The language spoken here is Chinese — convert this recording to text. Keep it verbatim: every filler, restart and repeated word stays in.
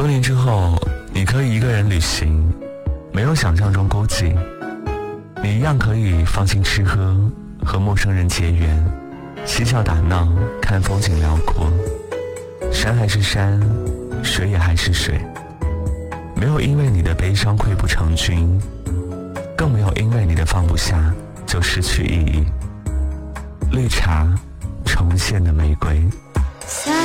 多年之后，你可以一个人旅行，没有想象中孤寂，你一样可以放心吃喝，和陌生人结缘，嬉笑打闹，看风景辽阔，山还是山，水也还是水，没有因为你的悲伤溃不成军，更没有因为你的放不下就失去意义。绿茶，重现的玫瑰。